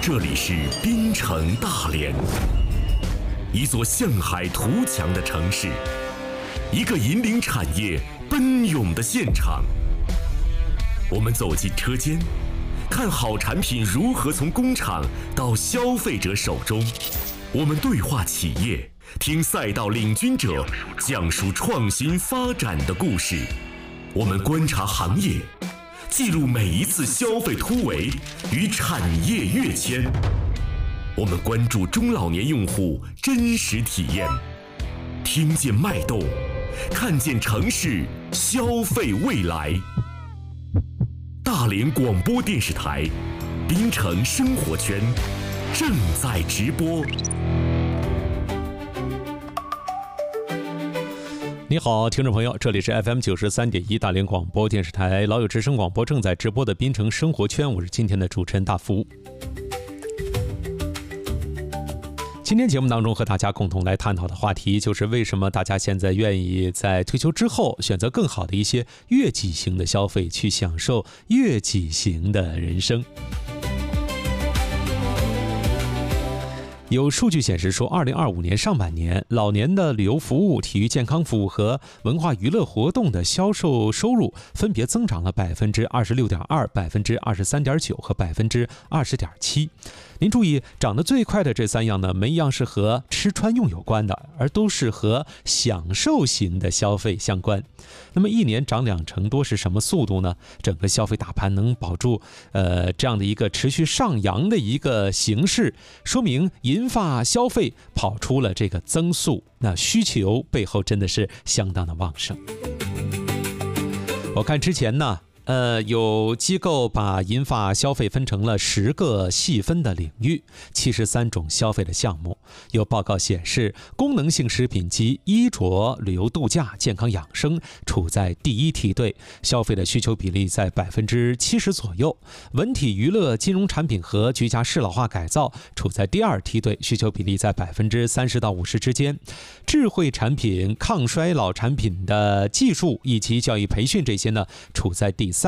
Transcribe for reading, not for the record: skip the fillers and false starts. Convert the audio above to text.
这里是滨城大连，一座向海图强的城市，一个引领产业奔涌的现场。我们走进车间，看好产品如何从工厂到消费者手中。我们对话企业，听赛道领军者讲述创新发展的故事。我们观察行业，记录每一次消费突围与产业跃迁。我们关注中老年用户真实体验，听见脉动，看见城市消费未来。大连广播电视台滨城生活圈正在直播。 你好，听众朋友，这里是 FM 93.1大连广播电视台老友之声广播正在直播的滨城生活圈，我是今天的主持人大福。今天节目当中和大家共同来探讨的话题就是为什么大家现在愿意在退休之后选择更好的一些悦己型的消费，去享受悦己型的人生。有数据显示说，2025年上半年，老年的旅游服务、体育健康服务和文化娱乐活动的销售收入分别增长了26.2%、23.9%和20.7%。您注意，涨得最快的这三样呢，没一样是和吃穿用有关的，而都是和享受型的消费相关。那么一年涨2成多是什么速度呢？整个消费大盘能保住这样的一个持续上扬的一个形势，说明银发消费跑出了这个增速，那需求背后真的是相当的旺盛。我看之前呢有机构把银发消费分成了10个细分的领域，73种消费的项目。有报告显示，功能性食品及衣着、旅游度假、健康养生处在第一梯队，消费的需求比例在70%左右；文体娱乐、金融产品和居家适老化改造处在第二梯队，需求比例在30%到50%之间；智慧产品、抗衰老产品的技术以及教育培训这些呢，处在第